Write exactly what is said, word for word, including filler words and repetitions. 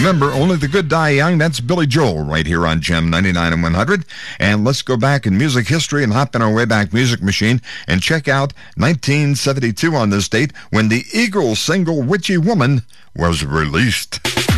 Remember, only the good die young. That's Billy Joel right here on Gem ninety-nine and one hundred. And let's go back in music history and hop in our Wayback Music Machine and check out nineteen seventy-two on this date when the Eagles single Witchy Woman was released.